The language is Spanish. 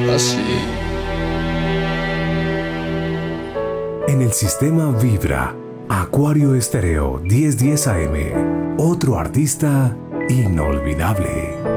así. En el sistema vibra Acuario Estéreo 1010 AM. Otro artista inolvidable.